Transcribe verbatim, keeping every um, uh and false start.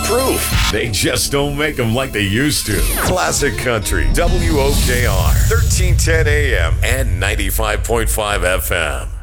proof. They just don't make them like they used to. Classic Country, W O K R, thirteen ten A M and ninety-five point five F M.